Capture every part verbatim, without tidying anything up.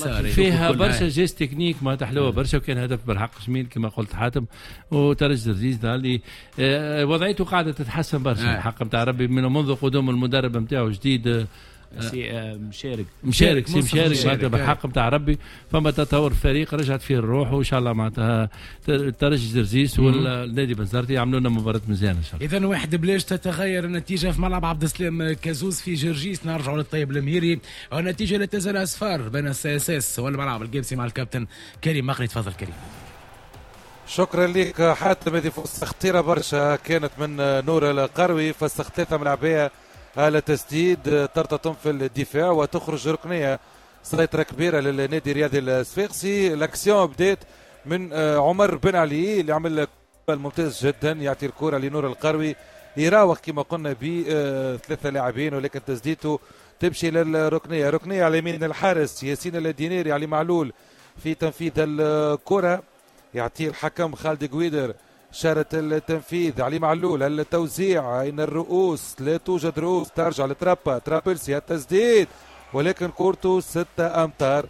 فيها برشا جيست تكنيك ما تحلوها برشا، وكان هدف بالحق جميل كما قلت حاتم. وترجي زرزيز اللي وضعيته قاعده تتحسن برشا الحق نتاع ربي منذ قدوم المدرب نتاعو جديد. سي مشارك مشارك سي مشارك معناتها بالحق نتاع ربي. فما تطور الفريق رجعت فيه الروح، وان شاء الله معناتها ترجي زرزيس والنادي بنزرتي يعملوا لنا مباراه مزيانه ان شاء الله. اذا واحد بلاش تتغير النتيجه في ملعب عبد السلام كازوز في جرجيس. نرجعوا للطيب المهيري، والنتيجه لا تزال اصفار بين السي اس اس والملعب القابسي مع الكابتن كريم مقري. تفضل كريم. شكرا لك حاتم. هذه فرصه خطيره برشا كانت من نور القروي، فاستخدمتها ملعبيه على تسديد ترتطم في الدفاع وتخرج ركنيه. سيطره كبيره للنادي الرياضي الصفاقسي. الاكسيون بدات من عمر بن علي اللي عمل ممتاز جدا، يعطي الكره لنور القروي يراوغ كما قلنا بثلاثه لاعبين، ولكن تسديدته تمشي للركنيه. ركنيه على يمين الحارس ياسين الدينيري علي معلول في تنفيذ الكره، يعطيه الحكم خالد قويدر شارة التنفيذ. علي معلول التوزيع أين الرؤوس؟ لا توجد رؤوس، ترجع لترابا. ترابلسي التسديد، ولكن كورته ستة أمتار.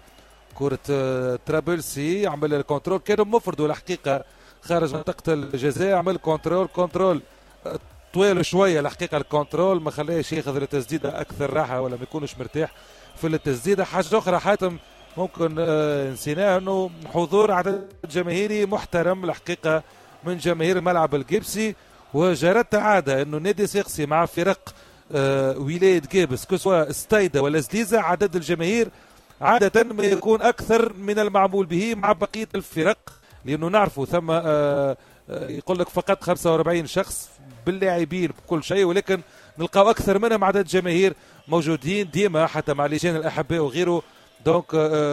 كرة ترابلسي عمل الكنترول، كان مفرده الحقيقة خارج منطقة الجزاء، عمل كنترول كنترول طويل شوية الحقيقة. الكنترول ما خلاش ياخذ التسديدة أكثر راحة ولا ما يكونش مرتاح في التسديدة. حاجة أخرى حاتم ممكن نسيناها، أنه حضور عدد جماهيري محترم الحقيقة من جماهير الملعب القابسي. وجرت عادة انه نادي صفاقسي مع فرق آه ولاية قابس كسوا ستايدا ولا زليزة، عدد الجماهير عادة ما يكون اكثر من المعمول به مع بقية الفرق، لانه نعرفوا ثم آه آه يقول لك فقط خمسة وأربعين شخص باللاعبين بكل شيء، ولكن نلقاو اكثر منهم عدد جماهير موجودين ديما حتى مع لجان الاحباء وغيره. دونك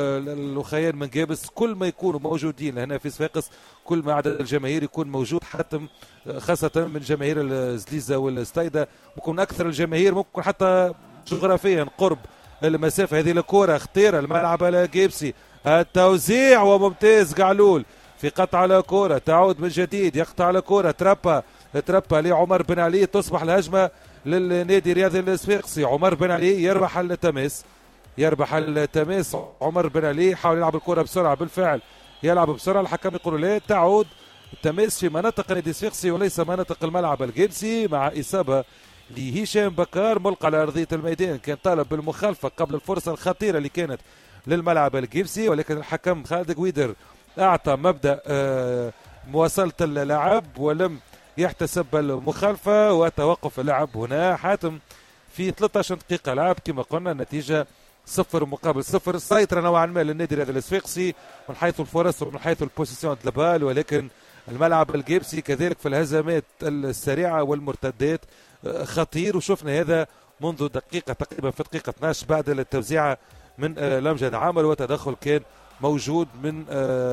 الاخوان من قابس كل ما يكونوا موجودين هنا في صفاقس كل ما عدد الجماهير يكون موجود، حتى خاصة من جماهير الزليزة والستايدة ممكن أكثر الجماهير، ممكن حتى جغرافيا قرب المسافة. هذه الكرة خطيرة الملعب القابسي، التوزيع وممتاز قعلول في قطع على كرة تعود من جديد، يقطع على كرة ترابا ترابا لعمر بن علي، تصبح الهجمة للنادي الرياضي الصفاقسي. عمر بن علي يربح التماس يربح التماس عمر بن علي، حاول يلعب الكرة بسرعة، بالفعل يلعب بسرعة. الحكم يقول لا، تعود التماس في مناطق النادي الصفاقسي وليس مناطق الملعب القابسي، مع إصابة لهشام بكار ملقى على أرضية الميدان، كان طالب بالمخالفة قبل الفرصة الخطيرة اللي كانت للملعب القابسي، ولكن الحكم خالد قويدر أعطى مبدأ آه مواصلة اللعب ولم يحتسب المخالفة وتوقف اللعب هنا. حاتم في ثلاثة عشر دقيقة لعب كما قلنا النتيجة صفر مقابل صفر. سيطرة نوعا ما للنادي الرياضي الصفاقسي من حيث الفرص ومن حيث البوزيسيون دلبال، ولكن الملعب القابسي كذلك في الهزمات السريعة والمرتدات خطير، وشفنا هذا منذ دقيقة تقريبا في دقيقة اثني عشر بعد التوزيعة من لمجد عامر، وتدخل كان موجود من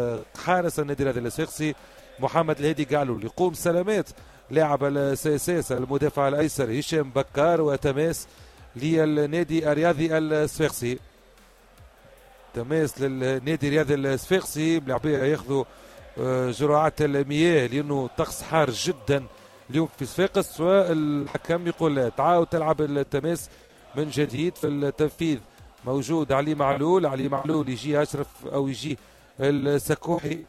حارس النادي الرياضي الصفاقسي محمد الهادي قعلول. يقوم سلامات لاعب السياسيس المدافع الايسر هشام بكار، وتماس للنادي الرياضي الصفاقسي. تماس للنادي الرياضي الصفاقسي بلاعبيه ياخذوا جرعات المياه لانه الطقس حار جدا اليوم في صفاقس، والحكم يقول تعاود تلعب التماس من جديد. في التنفيذ موجود علي معلول، علي معلول يجي اشرف او يجي السكوحي،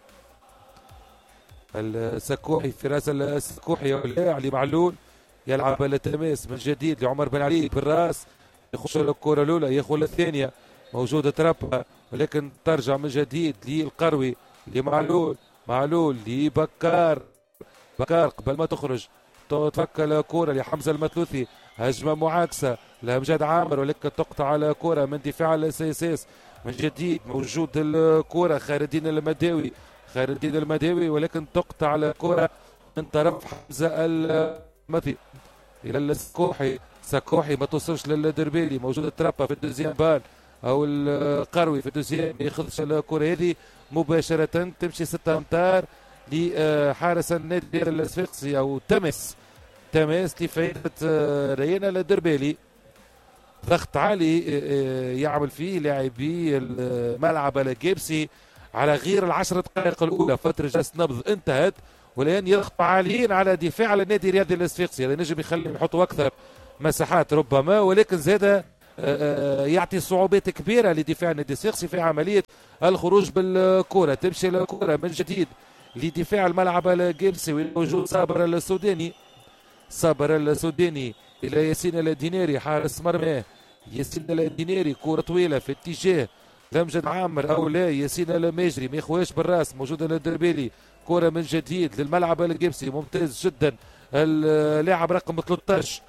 السكوحي فراس السكوحي علي معلول يلعب التماس من جديد لعمر بن علي بالراس، يخش الكره الاولى ياخذ الثانيه، موجوده ترابا ولكن ترجع من جديد للقروي لمعلول، معلول لبكار، بكار قبل ما تخرج تفك الكره لحمزه المثلوثي، هجمه معاكسه لامجاد عامر ولكن تقطع الكره من دفاع السيسيس. من جديد موجود الكره خير الدين المداوي، خير الدين المداوي ولكن تقطع الكره من طرف حمزه المثلوثي الى السكوحي، سكوحي ما توصلش للدربيلي، موجود الترابا في الدوزيام بال او القروي في الدوزيام ما ياخذش الكره هذه مباشره تمشي ستة امتار لحارس النادي الصفاقسي او تمس تمس لفائده ريانا الدربيلي. ضغط عالي يعمل فيه لاعبي الملعب القابسي على غير العشر دقائق الاولى، فتره جلسه نبض انتهت والان يضغط عاليين على دفاع النادي الرياضي الصفاقسي. هذا نجم يخليهم يحطوا اكثر مساحات ربما، ولكن زاد يعطي صعوبات كبيرة لدفاع النادي الصفاقسي في عملية الخروج بالكرة. تمشي الكرة من جديد لدفاع الملعب الجيمسي وجود صابر السوداني. صابر السوداني إلى ياسين الديناري حارس مرمى. ياسين الديناري كرة طويلة في اتجاه لمجد عامر أو لا ياسين الماجري ما يخواش بالراس موجود الدربيلي. كرة من جديد للملعب الجيمسي ممتاز جدا اللاعب رقم ثلاثة عشر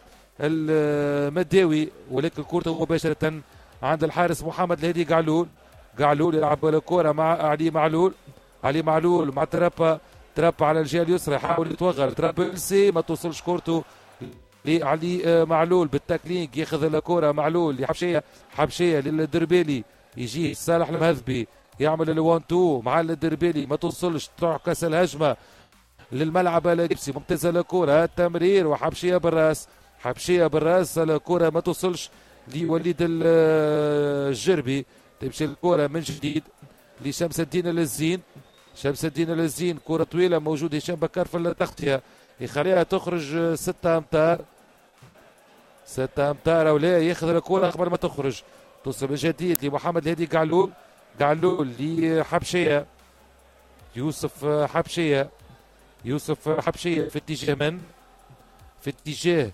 المداوي ولكن كرة مباشرة عند الحارس محمد الهادي قعلول. قعلول يلعب الكرة مع علي معلول. علي معلول مع ترابا. ترابا على الجهة اليسرى يحاول يتوغل. ترابا ما توصلش كورته لعلي معلول بالتاكلينج ياخذ الكرة معلول لحبشية. حبشية للدربيلي يجي صالح المهذبي يعمل الوان تو مع الدربيلي ما توصلش تعكس الهجمة للملعب الجيبسي. ممتازة الكرة التمرير وحبشية بالراس. حبشية بالراس الكرة ما توصلش لوليد الجربي. تمشي الكرة من جديد لشمس الدين الزين. شمس الدين الزين كرة طويلة موجود هشام بكار في التغطية يخليها تخرج ستة أمتار. ستة أمتار أو لا ياخذ الكرة قبل ما تخرج. توصل من جديد لمحمد الهادي قعلول. قعلول لحبشية. يوسف حبشية. يوسف حبشية في اتجاه من؟ في اتجاه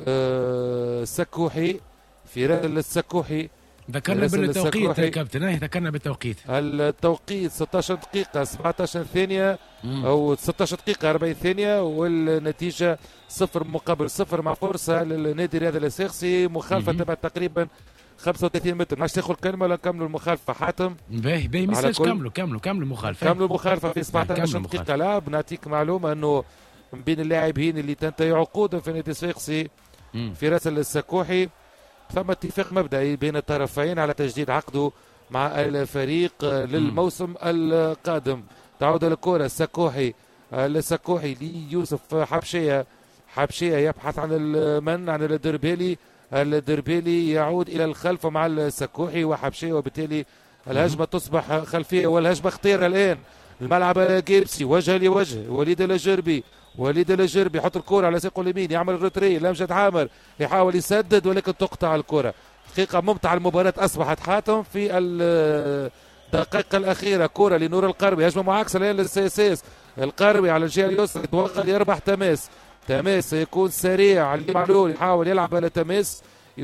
أه سكوحي. في راسل السكوحي. ذكرنا بالتوقيت يا كابتن. ايه ذكرنا بالتوقيت. التوقيت ستة عشر دقيقة سبعة عشر ثانية مم. او ستة عشر دقيقة أربعين ثانية والنتيجة صفر مقابل صفر مع فرصة للنادي الرياضي الصفاقسي. مخالفة تبع تقريبا خمسة وثلاثين متر. ماش تاخذ كلمة ولا نكملوا المخالفة حاتم؟ باهي باهي ميساج كملوا كملوا كملوا المخالفة. كملوا المخالفة في سبعة عشر دقيقة لعب. نعطيك معلومة انه من بين اللاعبين اللي تنتهي عقودهم في النادي الصفاقسي في راسل السكوحي ثم اتفاق مبدئي بين الطرفين على تجديد عقده مع الفريق للموسم القادم. تعود الكرة السكوحي. السكوحي ليوسف حبشية. حبشية يبحث عن المن عن الدربيلي. الدربيلي يعود إلى الخلف مع السكوحي وحبشية وبالتالي الهجمة تصبح خلفية والهجمة خطيرة الآن. الملعب الجيبسي وجه لوجه وليد الجربي. وليد الجربي يحط الكرة على ساقه اليمين يعمل الروتري. لمجد عامر يحاول يسدد ولكن تقطع الكرة. حقيقة ممتعة المباراة أصبحت حاتم في الدقائق الأخيرة. كرة لنور القروي هجمة معاكسة الآن للسياسيس. القروي على الجهة اليسرى يتوغل يربح تماس. تماس يكون سريع علي معلول يحاول يلعب على تماس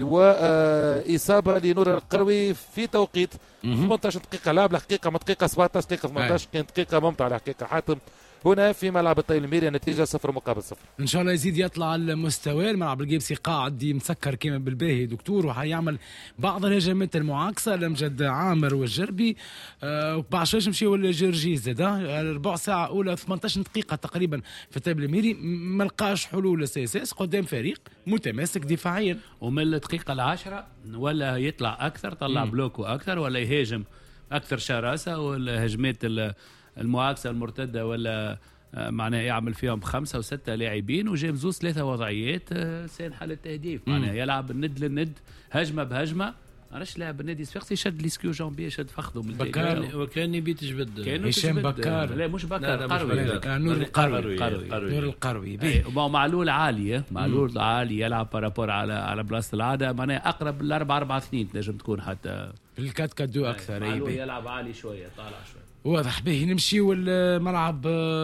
وإصابة لنور القروي في توقيت ثمانية عشر دقيقة لعب. الحقيقة من دقيقة سبعة عشر دقيقة ثمانية عشر كانت دقيقة ممتعة الحقيقة حاتم هنا في ملعب الطيب الميري. النتيجة صفر مقابل صفر. ان شاء الله يزيد يطلع المستوى. الملعب الجيبسي قاعد مسكر كيما بالباهي دكتور وحيعمل بعض الهجمات المعاكسه لمجد عامر والجربي آه وبعد نمشيو للجرجيز زاد ربع ساعه اولى ثمانية عشر دقيقه تقريبا في الطيب الميري ما لقاش حلول السياسيس قدام فريق متماسك دفاعيا. ومن الدقيقه العاشرة ولا يطلع اكثر طلع بلوكو اكثر ولا يهاجم اكثر شراسه ولا هجمات المعاكسه المرتده ولا معناها يعمل فيهم خمسه وسته لاعبين وجيمزوس ثلاثه وضعيات سانحه للتهديف. معناها يلعب الند للند هجمه بهجمه. علاش لاعب النادي الصفاقسي شد لي سكيو جامبيه شد فخذه من بكار وكان يبي تجبد هشام بكار. لا مش بكار قروي. نور القروي. نور القروي معلول عاليه معلول عالي يلعب بارابور على على بلاصه العاده. معناها اقرب ل أربعة أربعة اثنين تنجم تكون حتى بالكات كادو اكثر. معلول يلعب عالي شويه طالع شويه واضح. به نمشيو الملعب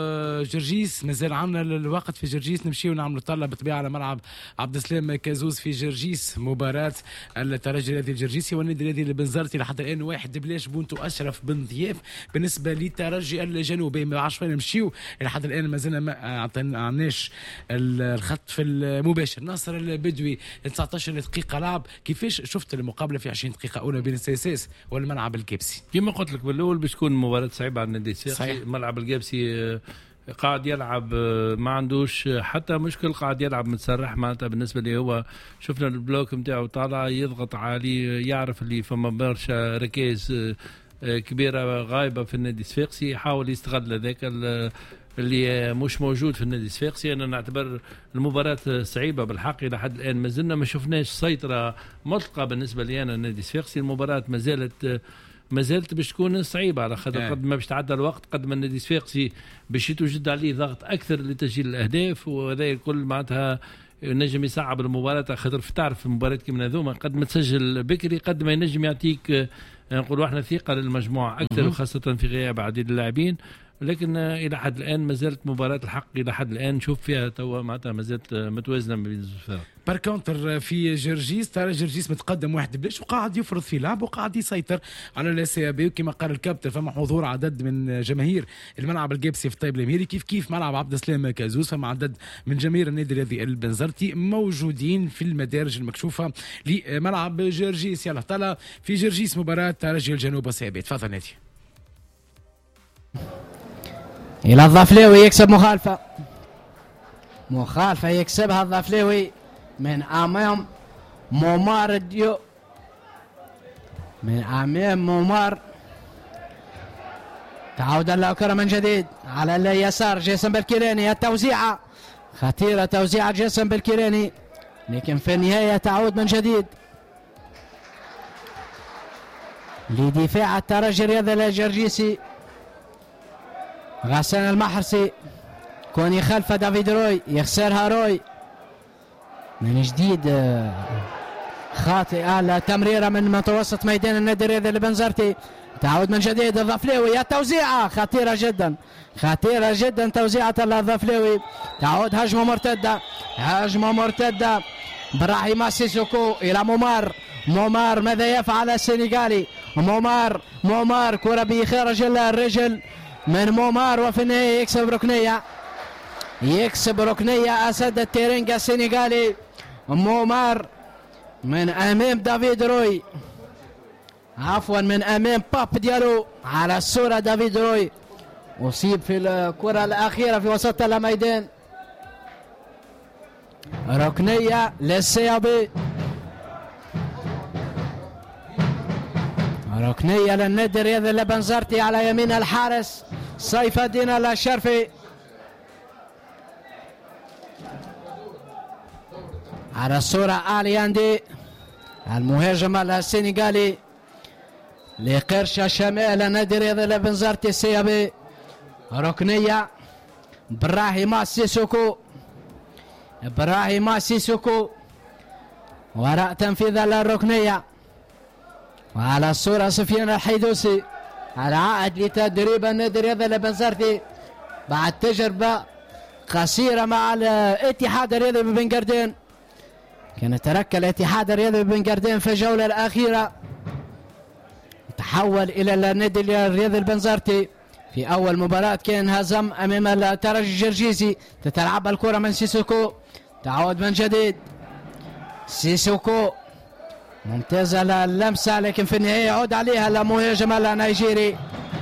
جرجيس. مازال عندنا الوقت في جرجيس نمشيو نعملوا طلة بالطبيعة على ملعب عبد السلام كازوز في جرجيس. مباراة الترجي الذي الجرجيسي والنادي الذي البنزرتي لحد الآن واحد بلاش بونتو أشرف بن ضياف بالنسبة للترجي الجنوبي. ما عرفش وين نمشيو لحد الآن مازلنا ما عطيناش الخط في المباشر. ناصر البدوي تسعة عشر دقيقة لعب. كيفاش شفت المقابلة في عشرين دقيقة أولى بين السياسيس والملعب الكيبسي؟ كما قلت لك بالأول باش تكون مباراة صعيبة على النادي الصفاقسي. ملعب الجابسي قاعد يلعب ما عندوش حتى مشكل قاعد يلعب متسرح معناتها بالنسبة لي. هو شفنا البلوك متاعه طالع يضغط عالي يعرف اللي فما برشا ركائز كبيرة غايبة في النادي الصفاقسي يحاول يستغل ذاك اللي مش موجود في النادي الصفاقسي. أنا نعتبر المباراة صعيبة بالحق إلى حد الآن. ما زلنا ما شفناش سيطرة مطلقة بالنسبة لي أنا النادي الصفاقسي. المباراة ما زالت ما زالت باش تكون صعيبة على خاطر قد ما باش تعدى الوقت قد ما النادي الصفاقسي باش يتوجد عليه ضغط أكثر لتسجيل الأهداف وهذا الكل معناتها ينجم يصعب المباراة، خاطر تعرف المباريات كيما هذوما قد ما تسجل بكري قد ما ينجم يعطيك نقولوا احنا ثقة للمجموعة أكثر، وخاصة في غياب عديد اللاعبين. لكن الى حد الان ما زالت مباراه الحق الى حد الان نشوف فيها توا معناتها ما زالت متوازنه بين الزفاف. بار كونتر في جرجيس ترى جرجيس متقدم واحد بلاش وقاعد يفرض في لعب وقاعد يسيطر على السي بي، وكما قال الكابتن فما حضور عدد من جماهير الملعب الجابسي في طيب المهيري، كيف كيف ملعب عبد السلام كازوز فما عدد من جماهير النادي الرياضي البنزرتي موجودين في المدارج المكشوفه لملعب جرجيس. يلا طلع في جرجيس مباراه ترجي الجنوب والسيابي. تفضل نادي. إلى الظفلاوي يكسب مخالفة، مخالفة يكسبها الظفلاوي من أمام مومار ديو، من أمام مومار. تعود الكرة من جديد على اليسار جيسون بالكيراني، التوزيعة خطيرة، توزيعة جيسون بالكيراني، لكن في النهاية تعود من جديد لدفاع الترجي الرياضي الجرجيسي. غسان المحرسي كوني خلف دافيد روي، يخسرها روي من جديد، خاطئة التمريرة من متوسط ميدان النادي الرياضي البنزرتي. تعود من جديد الظفلاوي، التوزيعة خطيرة جدا، خطيرة جدا توزيعة الظفلاوي. تعود هجمة مرتدة، هجمة مرتدة براهيم سيسوكو إلى مومار. مومار ماذا يفعل السنغالي؟ مومار مومار كرة بخارج الرجل من مومار، وفي النهاية يكسب ركنية، يكسب ركنية أسد التيرينغا السنغالي. مومار من أمام دافيد روي، عفوا من أمام باب ديالو على الصورة. دافيد روي أصيب في الكرة الأخيرة في وسط الميدان. ركنية للسيابي، ركنية للنادي الرياضي البنزرتي على يمين الحارس سيف الدين الشرفي. على الصورة الياندي المهاجم السنغالي لقرش شمال النادي الرياضي البنزرتي السيابي. ركنية براهيم سيسوكو، براهيم سيسوكو وراء تنفيذ الركنية. وعلى الصورة سفيان الحيدوسي العائد لتدريب النادي الرياضي البنزرتي بعد تجربة قصيرة مع الاتحاد الرياضي ببن قردين. كان ترك الاتحاد الرياضي ببن قردين في الجولة الأخيرة، تحول إلى النادي الرياضي البنزرتي. في أول مباراة كان هزم أمام الترجي الجرجيسي. تتلعب الكرة من سيسوكو، تعود من جديد سيسوكو، ممتازة اللمسة لكن في النهاية يعود عليها المهاجم النيجيري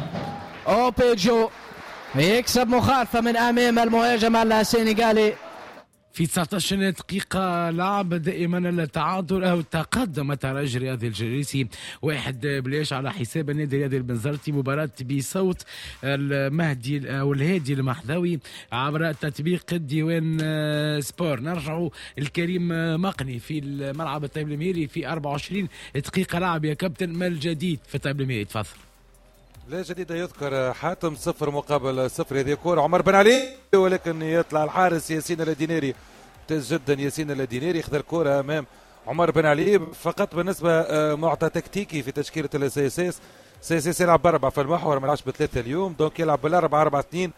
أوبيجو، يكسب مخالفة من أمام المهاجم السنغالي. في تسعة عشر دقيقة لعب دائما التعادل أو التقدم الترجي الرياضي الجرجيسي واحد بلاش على حساب النادي الرياضي البنزرتي. مباراة بصوت المهدي أو الهادي المحذوي عبر تطبيق الديوان سبور. نرجعوا الكريم مقني في الملعب الطيب الميري في أربعة وعشرين دقيقة لعب. يا كابتن ما الجديد في الطيب الميري؟ تفضل. لا جديد يذكر حاتم، صفر مقابل صفر. هذه كورة عمر بن علي، ولكن يطلع الحارس ياسين الديناري، ممتاز جدا ياسين الديناري، ياخذ الكورة امام عمر بن علي. فقط بالنسبة معطى تكتيكي في تشكيلة السي اس اس، سي اس اس يلعب باربعة في المحور، ما يلعبش بثلاثة اليوم، دونك يلعب بالاربعة أربعة اثنين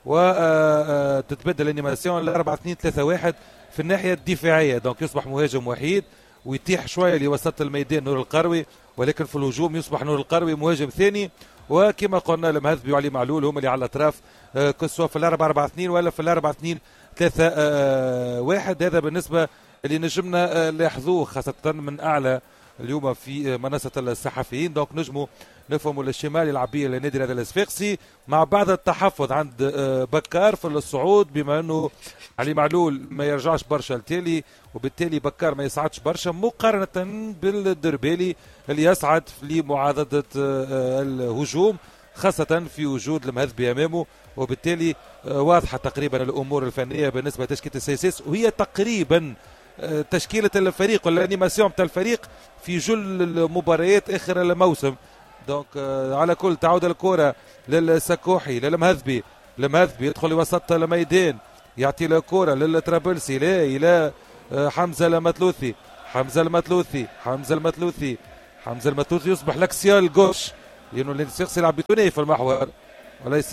وتتبدل الانيماسيون لأربعة اثنين ثلاثة واحد في الناحية الدفاعية. دونك يصبح مهاجم وحيد ويتيح شوية لوسط الميدان نور القروي، ولكن في الهجوم يصبح نور القروي مهاجم ثاني. وكما قلنا المهذبي وعلي معلول هم اللي على الاطراف، آه كسوا في الاربعة أربعة اثنين ولا في الاربعة اثنين ثلاثة آه واحد. هذا بالنسبه اللي نجمنا آه لاحظوه خاصه من اعلى اليوم في منصه الصحفيين. دونك نجموا نفهموا الشمال يلعب به النادي الرياضي الصفاقسي مع بعض التحفظ عند آه بكار في الصعود، بما انه علي معلول ما يرجعش برشا التالي، وبالتالي بكار ما يصعدش برشا مقارنه بالدربالي اللي يصعد لمعاضده آه الهجوم، خاصه في وجود المهذبي امامه. وبالتالي آه واضحه تقريبا الامور الفنيه بالنسبه لتشكيله السيسيس، وهي تقريبا آه تشكيله الفريق والانيماسيون تاع الفريق في جل المباريات اخر الموسم. دونك آه على كل تعود الكره للسكوحي للمهذبي، المهذبي يدخل لوسط الميدان، يعطي له كره للترابلسي، لا الى حمزة المتلوثي حمزة المتلوثي حمزة المتلوثي حمزة المتلوثي يصبح لكسيال جوش لأنه اللي يلعب بثنائي في المحور وليس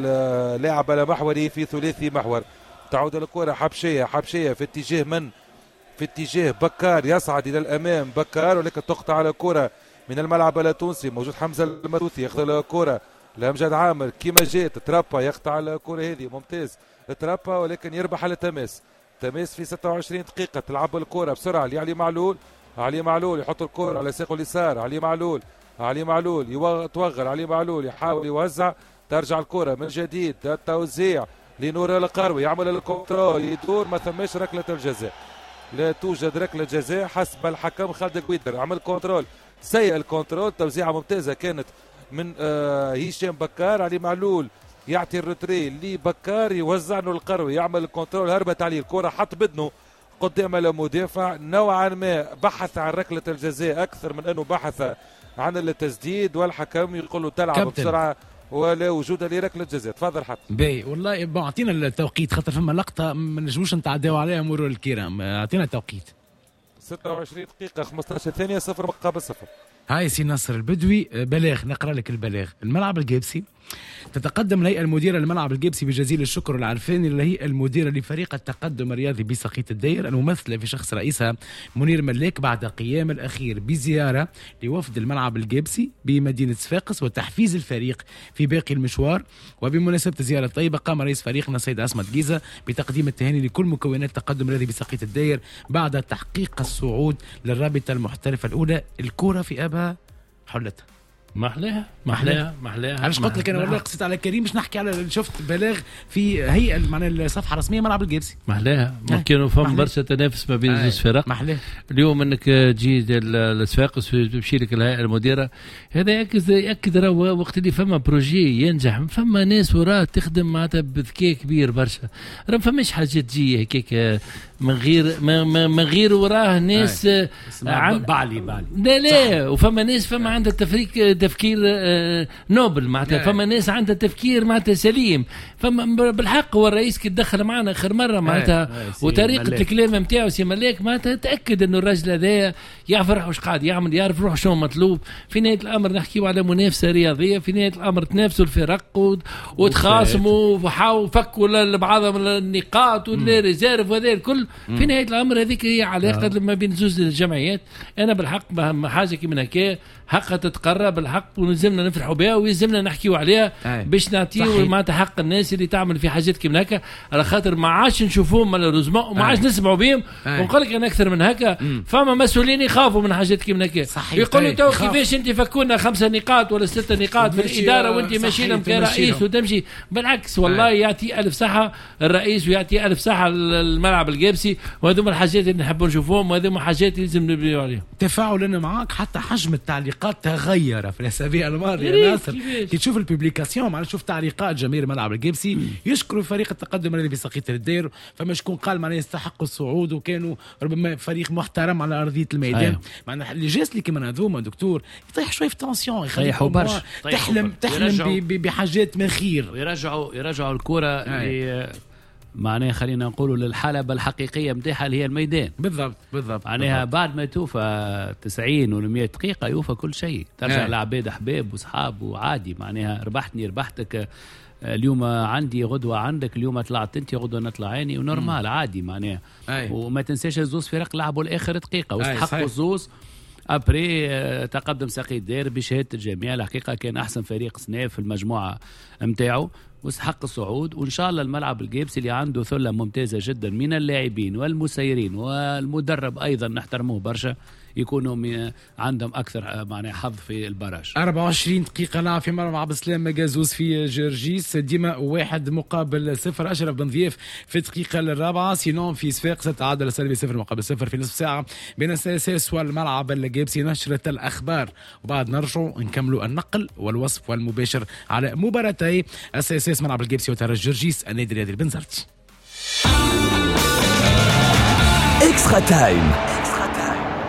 اللاعب المحوري في ثلاثي محور. تعود الكرة حبشية حبشية في اتجاه من في اتجاه بكار يصعد إلى الأمام بكار ولكن تقطع على الكرة من الملعب التونسي. موجود حمزة المتلوثي ياخذ الكرة لأمجد عامر كيما جات ترابا يقطع الكرة هذه ممتاز ترابا ولكن يربح على تماس. تماس في ستة وعشرين دقيقة تلعب الكرة بسرعة لعلي معلول. علي معلول يحط الكرة على ساقه اليسار. علي معلول علي معلول يتوغل علي معلول يحاول يوزع ترجع الكرة من جديد التوزيع لنور القروي يعمل الكونترول يدور ما ثماش ركلة الجزاء. لا توجد ركلة جزاء حسب الحكم خالد قويدر. عمل كونترول سيء الكونترول. توزيعة ممتازة كانت من آه هشام بكار. علي معلول يعطي الروتري لبكار يوزع له القروي يعمل الكونترول هربت عليه الكرة حط بدنه قدام المدافع نوعا ما بحث عن ركلة الجزاء أكثر من أنه بحث عن التسديد والحكم يقول له تلعب كابتن. بسرعة ولا وجود لركلة جزاء. تفضل حتى باهي والله اعطينا التوقيت خاطر فما لقطة ما نجموش نتعداو عليها مرور الكرام. اعطينا التوقيت. ستة وعشرين دقيقة خمسة عشر ثانية صفر مقابل صفر. هاي سي نصر البدوي بلاغ نقرا لك البلاغ. الملعب الجيبسي تتقدم الهيئة المديرة للملعب الجيبسي بجزيل الشكر والعرفاني للهيئة المديرة لفريق التقدم الرياضي بسقيط الدير الممثلة في شخص رئيسها منير ملاك بعد قيام الأخير بزيارة لوفد الملعب الجيبسي بمدينة صفاقس وتحفيز الفريق في باقي المشوار. وبمناسبة الزيارة الطيبة قام رئيس فريقنا السيد أسمت جيزة بتقديم التهاني لكل مكونات التقدم الرياضي بسقيط الدير بعد تحقيق الصعود للرابطة المحترفة الأولى. الكرة في أبها حلتها محلاها محلاها محلاها. علاش قلت لك انا والله قصيت على كريم مش نحكي على شفت بلاغ في هيئه معناها الصفحه الرسميه ملعب الجيبسي. محلاها ممكن فهم برشا تنافس ما بين زوج فرق. محلاها اليوم انك تجي لصفاقس تمشي لك الهيئه المديره هذا ياكد ياكد راه وقت اللي فما بروجي ينجح فما ناس وراه تخدم معناتها بذكاء كبير برشا. راه فماش حاجه تجي هكاك من غير من غير وراه ناس عن بعلي بعلي لا لا. وفما ناس فما عندها تفريق تفكير نوبل معناتها فما ناس عندها تفكير معناتها سليم. فما بالحق هو الرئيس كي تدخل معنا اخر مره معناتها وطريقه الكلام نتاعو سي ملاك معناتها تاكد انه الرجل هذايا يعرف روحه واش قاعد يعمل يعرف روحه شنو مطلوب. في نهايه الامر نحكيو على منافسه رياضيه في نهايه الامر تنافسوا الفرق وتخاصموا وحاولوا فكوا لبعضهم النقاط والريزيرف وهذا الكل. في نهايه الامر هذيك هي علاقه ما بين زوج الجمعيات. انا بالحق حاجه كي من هكا حقها تتقرب بالحق ولازمنا نفرحوا بها ولازمنا نحكيوا عليها باش نعطيو معناتها حق الناس اللي تعمل في حاجات كي من هكا على خاطر ما عادش نشوفوهم مالوريزمون وما عادش نسمعوا بهم. ونقول لك انا اكثر من هكا فما مسؤولين يخافوا من حاجات كي من هكا يقولوا تو كيفاش انت فكونا خمسه نقاط ولا سته نقاط في الاداره وانت ماشي لهم كرئيس وتمشي بالعكس. والله يعطي الف صحه الرئيس ويعطي الف صحه الملعب الجيبسي وهذوما الحاجات اللي نحبوا نشوفوهم وهذوما حاجات اللي لازم نبنيو عليهم. تفاعل معك حتى حجم التعليقات تغير في الاسابيع الماضيه. ناصر كي تشوف الببليكاسيون معناها تشوف تعليقات جماهير ملعب الجيبسي يشكروا فريق التقدم الذي بسقيط الدير. فما شكون قال معناها يستحق الصعود وكانوا ربما فريق محترم على ارضيه الميدان. معناها اللي جالس اللي كمان هذوما دكتور يطيح شويه في تونسيون يخليهم برشا تحلم تحلم بحاجات من خير ويرجعوا يرجعوا الكره معناها خلينا نقولوا للحلبة الحقيقية متاعها اللي هي الميدان. بالضبط بالضبط معناها بعد ما توفى تسعين ولا مئة دقيقة يوفى كل شيء ترجع لعباد أحباب وصحاب وعادي معناها ربحتني ربحتك اليوم عندي غدوة عندك اليوم طلعت انت غدوة نطلع عيني ونورمال عادي معناها. وما تنساش الزوز فرق لعبوا الآخر دقيقة واستحقوا الزوز أبري تقدم سقيط دير بشهادة الجميع. الحقيقة كان أحسن فريق سناف في المجموعة متاعه واستحق الصعود. وإن شاء الله الملعب الجيبسي اللي عنده ثلة ممتازة جدا من اللاعبين والمسيرين والمدرب أيضا نحترموه برشا يكونوا عندهم أكثر معناه حظ في البراج. أربعة وعشرين دقيقة لعب في مرمى عبد السلام مجازوز في جرجيس ديما واحد مقابل صفر. أشرف بن ضياف في الدقيقة الرابعة. سينون في صفاقس تعادل سلبي صفر مقابل صفر في نصف ساعة بين الساساس والملعب الجيبسي. نشرة الأخبار وبعد نرجع نكملوا النقل والوصف والمباشر على مباراتي الساساس ملعب الجيبسي وترجي جرجيس النادي الرياضي البنزرتي. اكسترا تايم